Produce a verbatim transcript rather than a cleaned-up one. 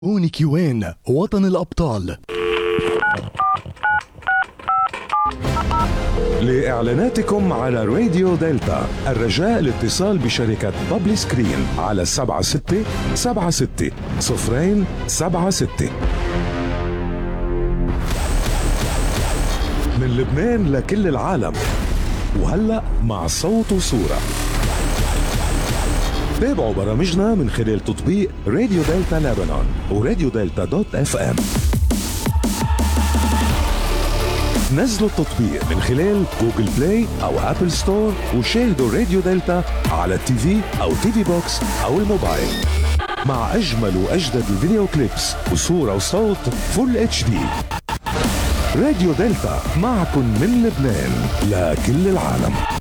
هونيك وين وطن الأبطال. لإعلاناتكم على راديو دلتا الرجاء الاتصال بشركة بابلي سكرين على سبعة ستة سبعة ستة صفرين سبعة ستة. من لبنان لكل العالم، وهلأ مع صوت وصورة. تابعوا برامجنا من خلال تطبيق راديو دلتا لبنان وراديو دلتا دوت اف ام. نزلوا التطبيق من خلال جوجل بلاي او ابل ستور وشاهدوا راديو دلتا على التي في او تي في بوكس او الموبايل مع اجمل واجدد الفيديو كليبس وصورة وصوت فول اتش دي. راديو دلتا معكم من لبنان لكل العالم.